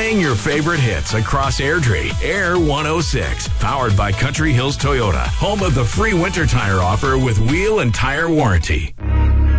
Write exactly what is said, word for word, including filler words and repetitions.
Playing your favorite hits across Airdrie. Air one oh six. Powered by Country Hills Toyota. Home of the free winter tire offer with wheel and tire warranty.